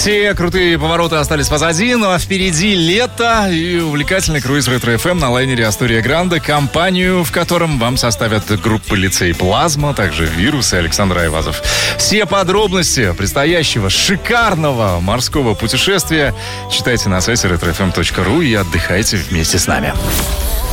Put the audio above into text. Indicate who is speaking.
Speaker 1: Все крутые повороты остались позади, ну а впереди лето и увлекательный круиз Ретро-ФМ на лайнере Астория Гранде, компанию в котором вам составят группы Лицей Плазма, также Вирус и Александр Айвазов. Все подробности предстоящего шикарного морского путешествия читайте на сайте retrofm.ru и отдыхайте вместе с нами.